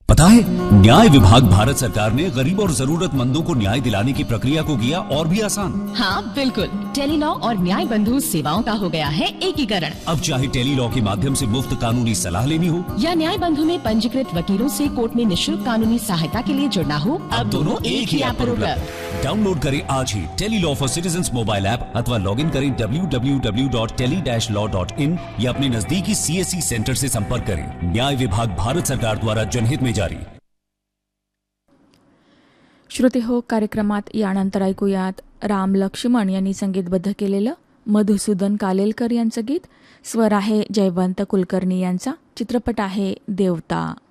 पता है, न्याय विभाग भारत सरकार ने गरीब और जरूरतमंदों को न्याय दिलाने की प्रक्रिया को किया और भी आसान। हाँ बिल्कुल, टेलीलॉ और न्याय बंधु सेवाओं का हो गया है एकीकरण। अब चाहे टेलीलॉ के माध्यम से मुफ्त कानूनी सलाह लेनी हो या न्याय बंधु में पंजीकृत वकीलों से कोर्ट में निःशुल्क कानूनी सहायता के लिए जुड़ना हो, अब दोनों एक ही ऐप पर उपलब्ध। डाउनलोड करें आज ही Tele-Law for citizens mobile app अथवा लॉग इन करें www.tele-law.in या अपने नजदीकी CSC सेंटर से संपर्क करें। न्याय विभाग भारत सरकार द्वारा जनहित में जारी। श्रोते हो, कार्यक्रमात यानंतर ऐकूयात राम लक्ष्मण यांनी संगीतबद्ध केलेलं मधुसूदन कालेलकर यांचं गीत. स्वर आहे जयवंत कुलकर्णी यांचा. चित्रपट आहे देवता.